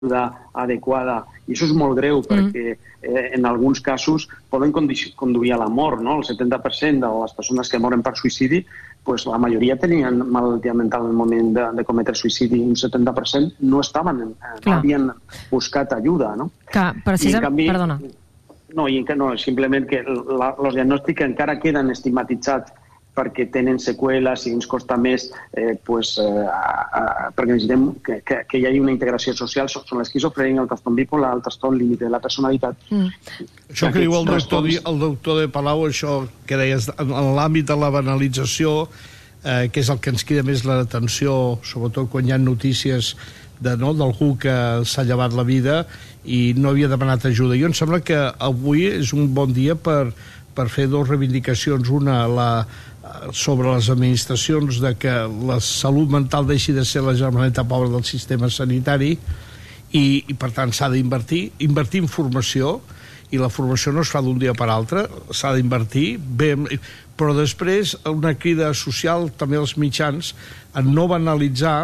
adequada, i això és molt greu perquè en alguns casos poden conduir a la mort, no? El 70% de les persones que moren per suïcidi, pues la majoria tenien malaltia mental en el moment de cometre suïcidi, un 70% no estaven, havien buscat ajuda, no? Perdona. No, simplement que els diagnòstics encara queden estigmatitzats perquè tenen seqüeles i ens costa més, perquè necessitem que hi hagi una integració social. Són l'esquizofrènia, el trastorn bipolar, el trastorn límit de la personalitat. Això que diu el doctor de Palau, això que deies, en l'àmbit de la banalització, que és el que ens crida més l'atenció, sobretot quan hi ha notícies d'algú que s'ha llevat la vida i no havia demanat ajuda. Jo em sembla que avui és un bon dia per fer dues reivindicacions. Una, sobre les administracions, de que la salut mental deixi de ser la germaneta pobra del sistema sanitari i per tant s'ha d'invertir en formació, i la formació no es fa d'un dia per altre, s'ha d'invertir bé, però després una crida social també als mitjans en no banalitzar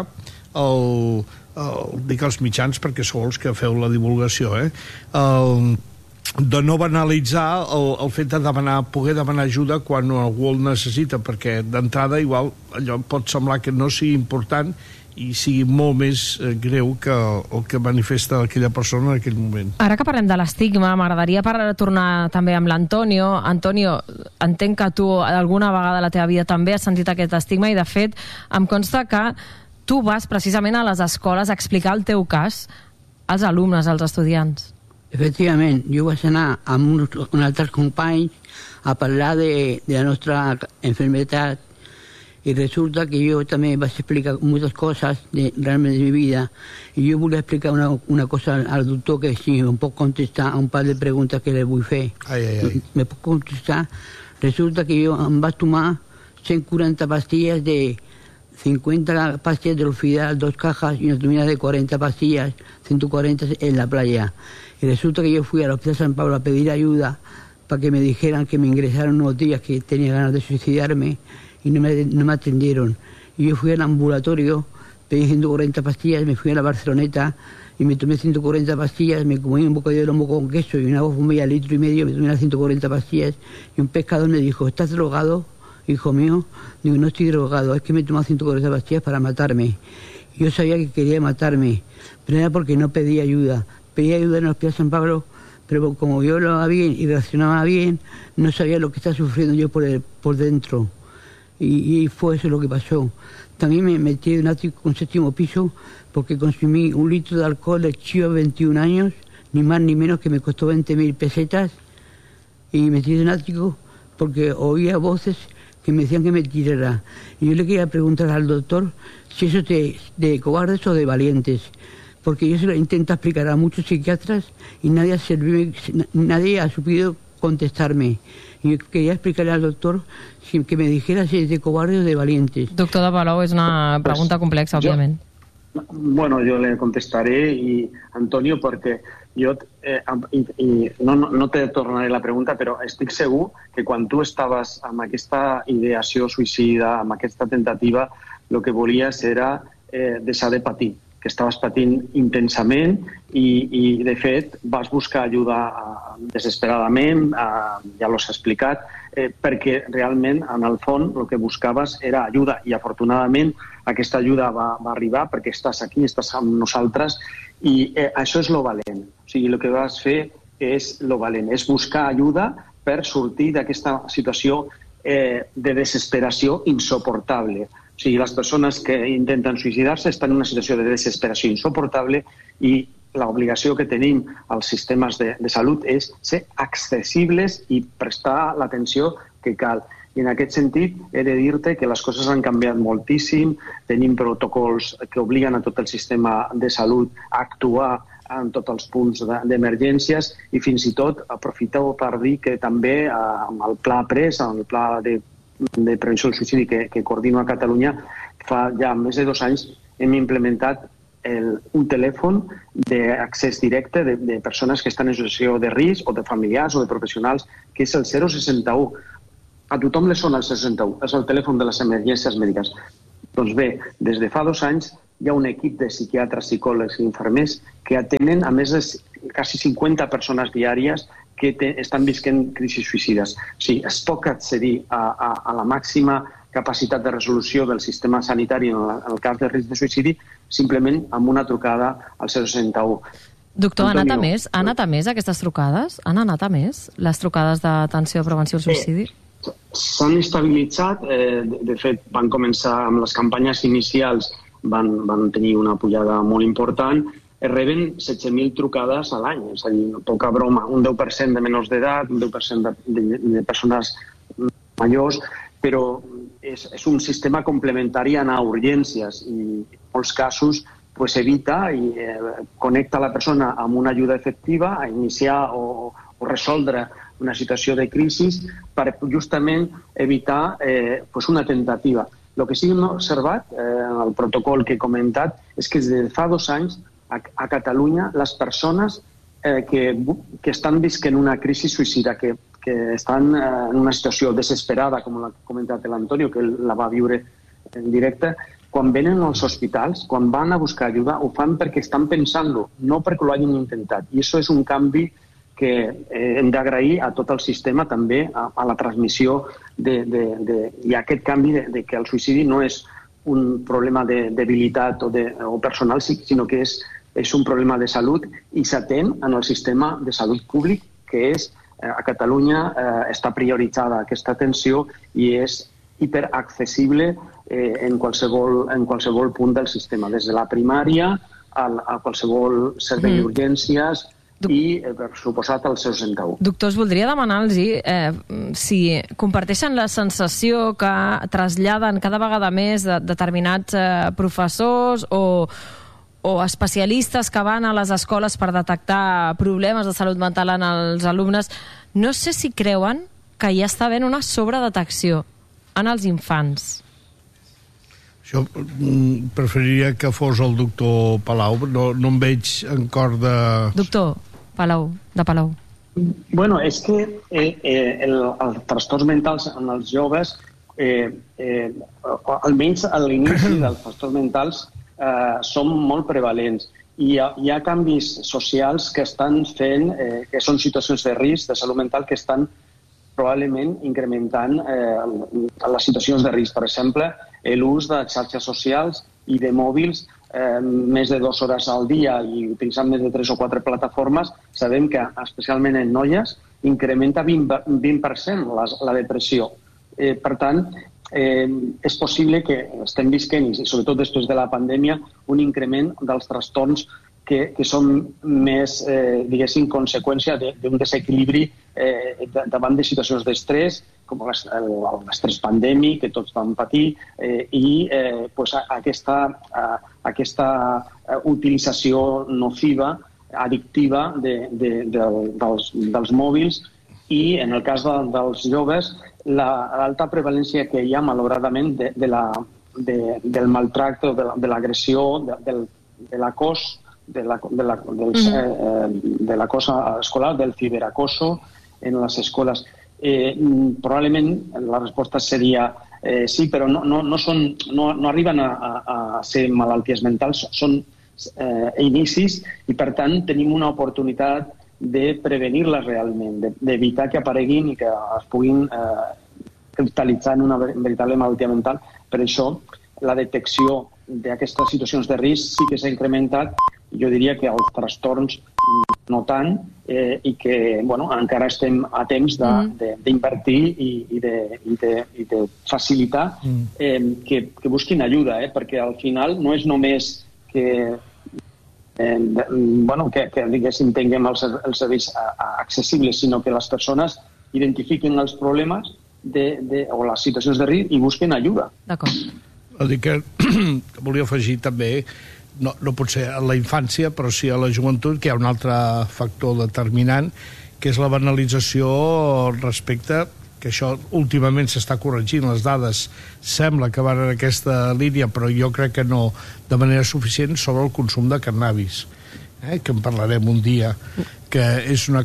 dic els mitjans perquè sou els que feu la divulgació, de no banalitzar el fet de poder demanar ajuda quan algú el necessita, perquè d'entrada igual allò pot semblar que no sigui important i sigui molt més greu que el que manifesta aquella persona en aquell moment. Ara que parlem de l'estigma, m'agradaria tornar també amb l'Antonio. Antonio, entenc que tu alguna vegada a la teva vida també has sentit aquest estigma i de fet em consta que tu vas precisament a les escoles a explicar el teu cas als alumnes, als estudiants. Efectivament, jo vaig anar amb uns altres companys a parlar de la nostra enfermedad i resulta que jo també vaig explicar moltes coses realment de mi vida i jo volia explicar una cosa al doctor, que si em pot contestar a un par de preguntes que li vull fer. Me pot contestar? Resulta que jo em vaig tomar 140 pastillas de 50 pastillas de Orfidal, 2 cajas y una tomina de 40 pastillas, 140 en la playa. Y resulta que yo fui al Hospital San Pablo a pedir ayuda para que me dijeran que me ingresaron unos días que tenía ganas de suicidarme y no me atendieron. Y yo fui al ambulatorio, pedí 140 pastillas, me fui a la Barceloneta y me tomé 140 pastillas, me comí un bocadillo de lomo con queso y una bombilla de 1,5 litros, me tomé las 140 pastillas y un pescador me dijo, ¿estás drogado, hijo mío? Digo, no estoy drogado, es que me he tomado 140 pastillas para matarme. Yo sabía que quería matarme, pero era porque no pedía ayuda. Pedía ayuda en el Hospital San Pablo, pero como yo lo hablaba bien y reaccionaba bien, no sabía lo que estaba sufriendo yo por dentro. Y fue eso lo que pasó. También me metí en un ático con 7º piso porque consumí 1 litro de alcohol de Chiva 21 años, ni más ni menos, que me costó 20.000 pesetas. Y me metí en un ático porque oía voces que me decían que me tirara. Y yo le quería preguntar al doctor si eso es de cobardes o de valientes, porque yo se lo intento explicar a muchos psiquiatras y nadie ha sabido contestarme. Y yo quería explicarle al doctor que me dijera si es de cobardes o de valientes. Doctor de Palau, és una pregunta complexa, òbviament. Bueno, jo le contestaré, i Antonio, perquè jo no te tornaré la pregunta, però estic segur que quan tu estaves amb aquesta ideació suïcida, amb aquesta tentativa, el que volies era deixar de patir, que estaves patint intensament i de fet vas buscar ajuda desesperadament, ja l'has explicat, perquè realment en el fons el que buscaves era ajuda i afortunadament aquesta ajuda va arribar perquè estàs aquí, estàs amb nosaltres i això és lo valent. O sigui, el que vas fer és lo valent, és buscar ajuda per sortir d'aquesta situació de desesperació insoportable. O sigui, les persones que intenten suïcidar-se estan en una situació de desesperació insoportable i l'obligació que tenim als sistemes de salut és ser accessibles i prestar l'atenció que cal. I en aquest sentit he de dir-te que les coses han canviat moltíssim, tenim protocols que obliguen a tot el sistema de salut a actuar en tots els punts d'emergències i fins i tot aprofito per dir que també amb el Pla PRES, amb el Pla de prevenció del suïcidi que coordino a Catalunya, fa ja més de 2 anys hem implementat un telèfon d'accés directe de persones que estan en situació de risc o de familiars o de professionals, que és el 061. A tothom li sona el 061, és el telèfon de les emergències mèdiques. Doncs bé, des de fa 2 anys hi ha un equip de psiquiatres, psicòlegs i infermers que atenen a més de quasi 50 persones diàries que estan visquent crisis suïcides. O sigui, es pot accedir a la màxima capacitat de resolució del sistema sanitari en el cas de risc de suïcidi simplement amb una trucada al 061. Doctor, ha anat a més aquestes trucades? Han anat a més les trucades d'atenció a prevenció al suïcidi? S'han estabilitzat. De fet, van començar amb les campanyes inicials, van tenir una pujada molt important. Reben 16.000 trucades a l'any, és a dir, poca broma, un 10% de menors d'edat, un 10% de persones majors, però és un sistema complementari a anar a urgències i en molts casos evita i connecta la persona amb una ajuda efectiva a iniciar o resoldre una situació de crisi per justament evitar una temptativa. El que sí que hem observat en el protocol que he comentat és que des de fa 2 anys a Catalunya les persones que estan visquent una crisi suïcida, que estan en una situació desesperada, com l'ha comentat l'Antonio, que la va viure en directe, quan venen als hospitals, quan van a buscar ajuda, ho fan perquè estan pensant-lo, no perquè ho hagin intentat. I això és un canvi que hem d'agrair a tot el sistema, també a la transmissió i a aquest canvi de que el suïcidi no és un problema de debilitat o personal, sinó que és un problema de salut i s'atén en el sistema de salut públic, que és a Catalunya està prioritzada aquesta atenció i és hiperaccessible en qualsevol punt del sistema, des de la primària a qualsevol servei d'urgències i, per suposat, al 061. Doctor, us voldria demanar-los si comparteixen la sensació que traslladen cada vegada més determinats professors o especialistes que van a les escoles per detectar problemes de salut mental en els alumnes. No sé si creuen que hi està havent una sobredetecció en els infants. Jo preferiria que fos el doctor Palau. No em veig en cor de... Doctor Palau, de Palau. Bueno, és que els trastorns mentals en els joves, almenys a l'inici dels trastorns mentals, són molt prevalents. I hi ha canvis socials que estan fent, que són situacions de risc de salut mental que estan probablement incrementant les situacions de risc. Per exemple, l'ús de xarxes socials i de mòbils més de 2 hores al dia i utilitzant més de 3 o 4 plataformes, sabem que, especialment en noies, incrementa 20% la depressió. Per tant, és possible que estem visquent, i sobretot després de la pandèmia, un increment dels trastorns que són més, diguéssim, conseqüència d'un desequilibri davant de situacions d'estrès, com l'estrès pandèmic que tots vam patir, i aquesta utilització nociva, addictiva dels mòbils, i en el cas dels joves, l'alta prevalència que hi ha, malauradament, del maltracte, de l'agressió, de l'acòs, de l'acòs escolar, del ciberacoso en les escoles. Probablement la resposta seria sí, però no arriben a ser malalties mentals, són inicis i, per tant, tenim una oportunitat de prevenir-les realment, d'evitar que apareguin i que es puguin cristalitzar en una veritable malaltia mental. Per això, la detecció d'aquestes situacions de risc sí que s'ha incrementat. Jo diria que els trastorns no tant, i que encara estem a temps d'invertir i de facilitar que busquin ajuda, perquè al final no és només que diguéssim tinguem els serveis accessibles, sinó que les persones identifiquin els problemes o les situacions de risc i busquen ajuda. D'acord. Que volia afegir també, no pot ser a la infància, però sí a la joventut, que hi ha un altre factor determinant, que és la banalització respecte, que això últimament s'està corregint, les dades sembla que van en aquesta línia, però jo crec que no de manera suficient, sobre el consum de cannabis, que en parlarem un dia. que és una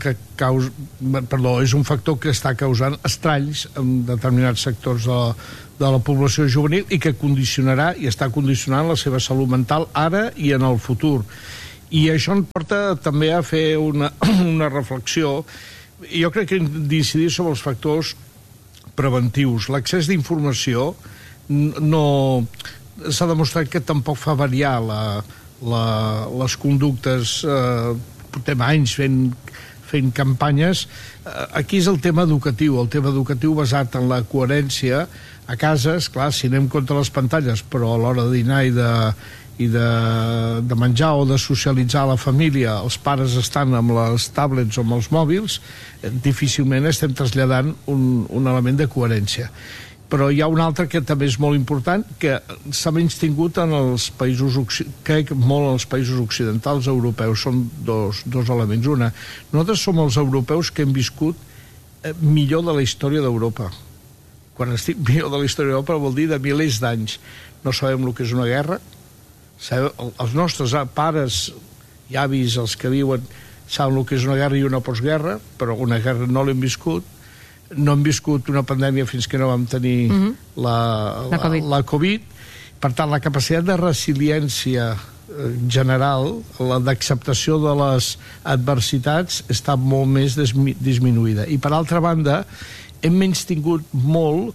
és un factor que està causant estralls en determinats sectors de la població juvenil i que condicionarà i està condicionant la seva salut mental ara i en el futur. I això ens porta també a fer una reflexió. Jo crec que hem d'incidir sobre els factors preventius. L'accés d'informació no s'ha demostrat que tampoc fa variar les conductes. Portem anys fent campanyes. Aquí és el tema educatiu basat en la coherència. A casa, esclar, si anem contra les pantalles, però a l'hora de dinar i de menjar o de socialitzar a la família els pares estan amb les tablets o amb els mòbils, difícilment estem traslladant un element de coherència. Però hi ha un altre que també és molt important, que s'ha menystingut en els països, crec molt en els països occidentals europeus. Són dos elements. Una, nosaltres som els europeus que hem viscut millor de la història d'Europa. Quan estic millor de la història d'Europa vol dir de milers d'anys. No sabem el que és una guerra. Els nostres pares i avis, els que viuen, saben el que és una guerra i una postguerra, però una guerra no l'hem viscut. No hem viscut una pandèmia fins que no vam tenir la Covid. Per tant, la capacitat de resiliència general, la d'acceptació de les adversitats, està molt més disminuïda. I, per altra banda, hem menystingut molt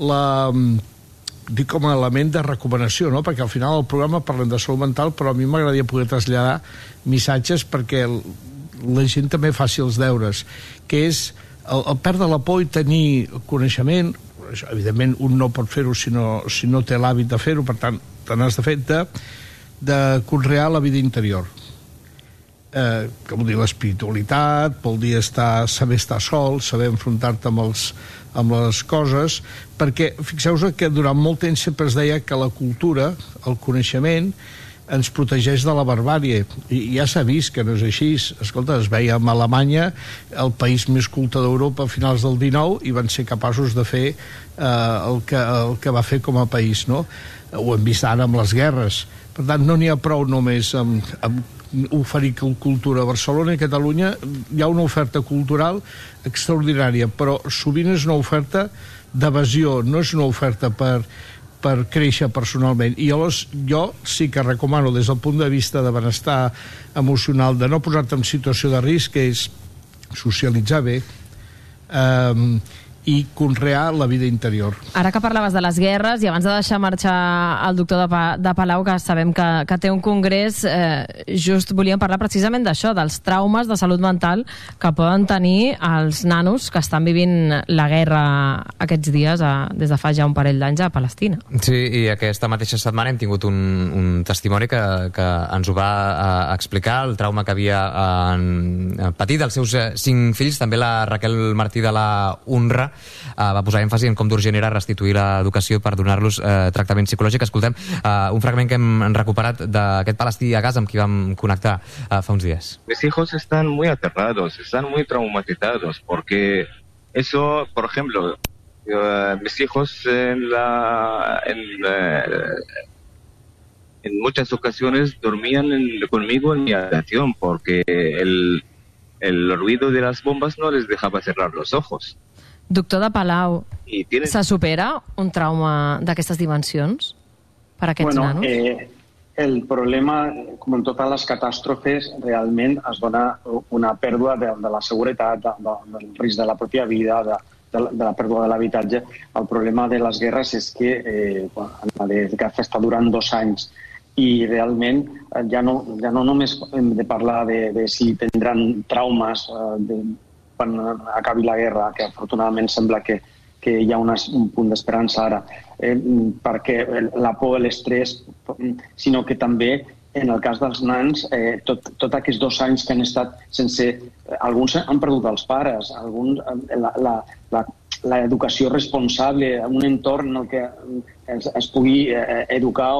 dic com a element de recomanació, no? Perquè al final del programa parlem de salut mental, però a mi m'agradaria poder traslladar missatges perquè la gent també faci els deures, que és el perdre la por i tenir coneixement. Evidentment un no pot fer-ho si no té l'hàbit de fer-ho, per tant te n'has de fer de conrear la vida interior, que vol dir l'espiritualitat, vol dir saber estar sol, saber enfrontar-te amb les coses, perquè fixeu-vos que durant molt temps sempre es deia que la cultura, el coneixement, ens protegeix de la barbàrie, i ja s'ha vist que no és així. Escolta, es veia en Alemanya, el país més culte d'Europa a finals del XIX, i van ser capaços de fer el que va fer com a país, no? Ho hem vist ara amb les guerres. Per tant, no n'hi ha prou només amb oferir cultura. A Barcelona i a Catalunya hi ha una oferta cultural extraordinària, però sovint és una oferta d'evasió, no és una oferta per créixer personalment. I jo sí que recomano des del punt de vista de benestar emocional, de no posar-te en situació de risc, que és socialitzar bé i conrear la vida interior. Ara que parlaves de les guerres, i abans de deixar marxar el doctor de Palau, que sabem que té un congrés, just volíem parlar precisament d'això, dels traumes de salut mental que poden tenir els nanos que estan vivint la guerra aquests dies, des de fa ja un parell d'anys a Palestina. Sí, i aquesta mateixa setmana hem tingut un testimoni que ens ho va explicar, el trauma que havia patit els seus 5 fills. També la Raquel Martí de la UNRWA va posar èmfasi en com d'urgent era restituir l'educació per donar-los tractament psicològic. Escoltem un fragment que hem recuperat d'aquest palestí a Gaza amb qui vam connectar fa uns dies. Mis hijos están muy aterrados, están muy traumatizados, porque eso, por ejemplo, mis hijos en muchas ocasiones dormían conmigo en mi habitación, porque el ruido de las bombas no les dejaba cerrar los ojos. Doctor de Palau, se supera un trauma d'aquestes dimensions per a aquests nanos? El problema, com en totes les catàstrofes, realment es dona una pèrdua de la seguretat, del risc de la pròpia vida, de la pèrdua de l'habitatge. El problema de les guerres és que la de Gaza està durant 2 anys i realment ja no només hem de parlar de si tindran traumes quan acabi la guerra, que afortunadament sembla que hi ha un punt d'esperança ara, perquè la por, l'estrès, sinó que també, en el cas dels nans, tots aquests 2 anys que han estat sense... Alguns han perdut els pares, alguns l'educació responsable, un entorn en el que es pugui educar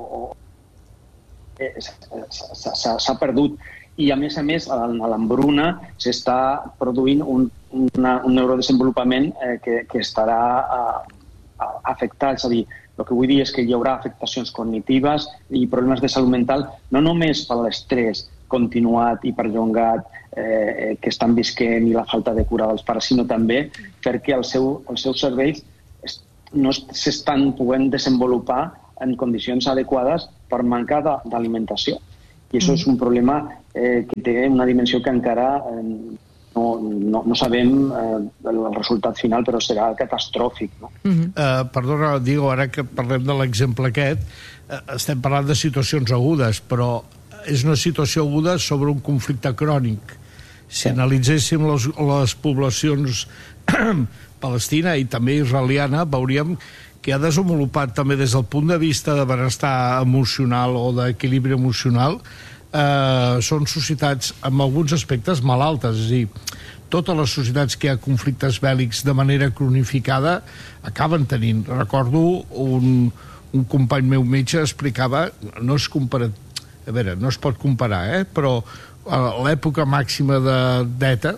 s'ha perdut. I, a més, a l'Hambruna s'està produint un neurodesenvolupament que estarà afectat. És a dir, el que vull dir és que hi haurà afectacions cognitives i problemes de salut mental, no només per l'estrès, continuat i perllongat que estan visquent i la falta de cura dels pares, sinó també perquè els seus serveis no s'estan podent desenvolupar en condicions adequades per manca d'alimentació. I això és un problema que té una dimensió que encara no sabem el resultat final, però serà catastròfic. No? Perdona, Diego, ara que parlem de l'exemple aquest, estem parlant de situacions agudes, però és una situació aguda sobre un conflicte crònic. Si analitzéssim les poblacions palestina i també israeliana, veuríem que ha desenvolupat també des del punt de vista de benestar emocional o d'equilibri emocional, són societats amb alguns aspectes malaltes, és a dir, totes les societats que hi ha conflictes bèl·lics de manera cronificada acaben tenint. Recordo un company meu metge explicava, no es pot comparar, però a l'època màxima d'ETA,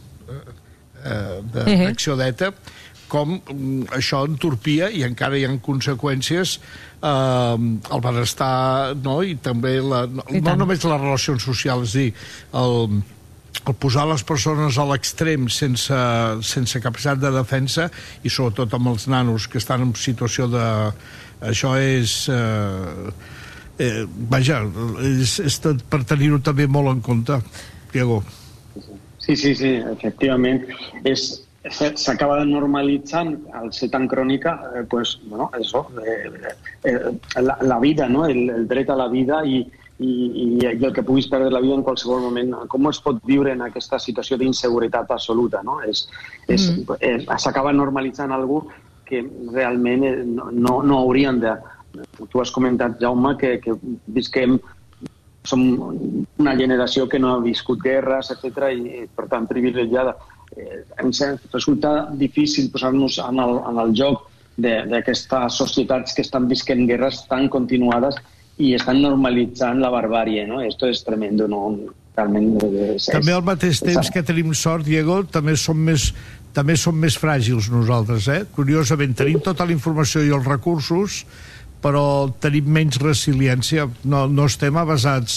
d'acció d'ETA, com això entorpia i encara hi ha conseqüències al benestar, no? I també no només les relacions socials, és a dir, el posar les persones a l'extrem sense capacitat de defensa, i sobretot amb els nanos que estan en situació de... Això és... vaja, és per tenir-ho també molt en compte, Diego. Sí, efectivament. S'acaba normalitzant, al ser tan crònica, la vida, no? El dret a la vida i el que puguis perdre la vida en qualsevol moment. Com es pot viure en aquesta situació d'inseguretat absoluta? No? S'acaba normalitzant algú que realment no haurien de... Tu has comentat, Jaume, que visquem, som una generació que no ha viscut guerres, etc., i per tant privilegiada. Ens resulta difícil posar-nos en el joc d'aquestes societats que estan visquent guerres tan continuades i estan normalitzant la barbàrie, no? Esto és tremendo, no? Realment... També al mateix temps que tenim sort, Diego, també som més fràgils nosaltres, Curiosament, tenim tota la informació i els recursos, però tenim menys resiliència, no estem avasats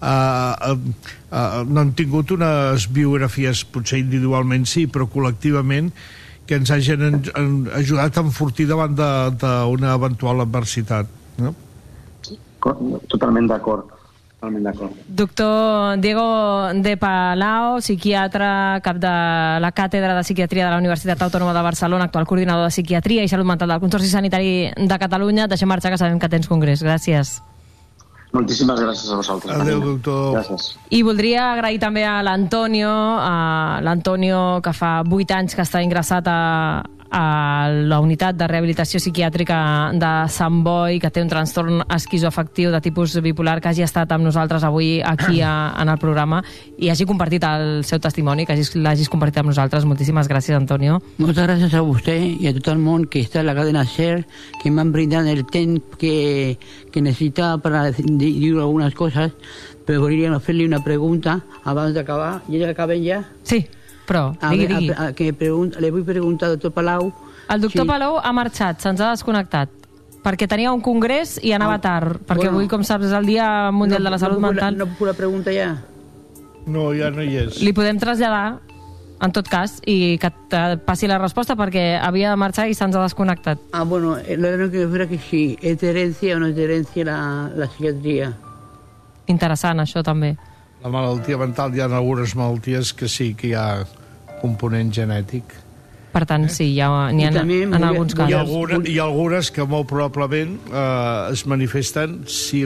no hem tingut unes biografies, potser individualment sí, però col·lectivament, que ens hagin ajudat a enfortir davant d'una eventual adversitat, no? Totalment d'acord. Doctor Diego de Palau, psiquiatre, cap de la Càtedra de Psiquiatria de la Universitat Autònoma de Barcelona, actual coordinador de Psiquiatria i Salut Mental del Consorci Sanitari de Catalunya. Deixem marxar, que sabem que tens congrés. Gràcies. Moltíssimes gràcies a vosaltres. Adéu, doctor. Gràcies. I voldria agrair també a l'Antonio, que fa 8 anys que està ingressat a la unitat de rehabilitació psiquiàtrica de Sant Boi, que té un trastorn esquizoafectiu de tipus bipolar, que hagi estat amb nosaltres avui aquí en el programa i hagi compartit el seu testimoni, que l'hagis compartit amb nosaltres. Moltíssimes gràcies, Antonio. Moltes gràcies a vostè i a tot el món que està a la cadena SER, que m'han brindat el temps que necessitava per dir algunes coses, però volia fer-li una pregunta abans d'acabar. Ja acabem ja? Sí. Però, digui. Le vull preguntar al doctor Palau... El doctor Palau ha marxat, se'ns ha desconnectat, perquè tenia un congrés i anava tard, perquè avui, com saps, és el Dia Mundial de la Salut Mental. No puc la pregunta ja? No, ja no hi és. Li podem traslladar, en tot cas, i que passi la resposta, perquè havia de marxar i se'ns ha desconnectat. Bueno, lo que fuera que sí, ¿es herencia o no es herencia la psiquiatria? Interessant, això també. La malaltia mental, hi ha algunes malalties que sí que hi ha component genètic. Per tant, sí, n'hi ha en alguns casos. Hi ha algunes que molt probablement es manifesten si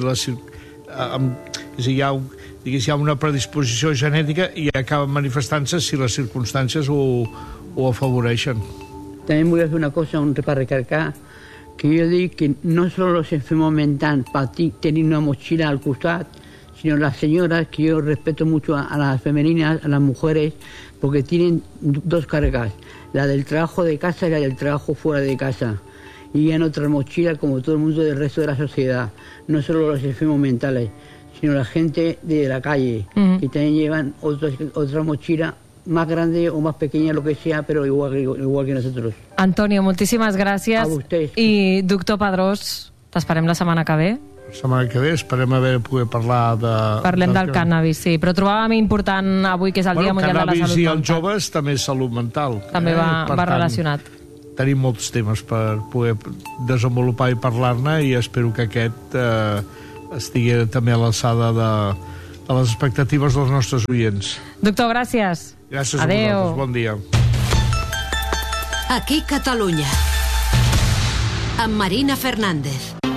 hi ha una predisposició genètica i acaben manifestant-se si les circumstàncies ho afavoreixen. También voy a hacer una cosa para recalcar, que yo digo que no solo los enfermos mentales para ti tener una mochila al costat, sino las señoras, que yo respeto mucho a las femeninas, a las mujeres, porque tienen dos cargas, la del trabajo de casa y la del trabajo fuera de casa. Y llevan otra mochila como todo el mundo del resto de la sociedad, no solo los enfermos mentales, sino la gente de la calle, que también llevan otra mochila más grande o más pequeña, lo que sea, pero igual que nosotros. Antonio, moltíssimes gràcies. A vostès. I doctor Padrós, T'esperem la setmana que ve. La setmana que ve esperem poder parlar de... Parlem del cànnabis, sí. Però trobàvem important avui, que és el Dia Mundial de la Salut Mental. Cànnabis i els joves també és salut mental. També va relacionat. Tenim molts temes per poder desenvolupar i parlar-ne, i espero que aquest estigui també a l'alçada de les expectatives dels nostres oients. Doctor, gràcies. Gràcies a vosaltres, bon dia. Aquí Catalunya, amb Marina Fernández.